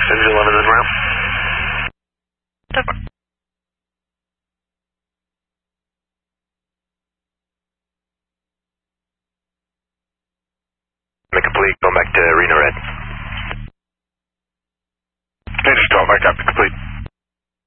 Engine 11 in route. Make complete, going back to Reno Red.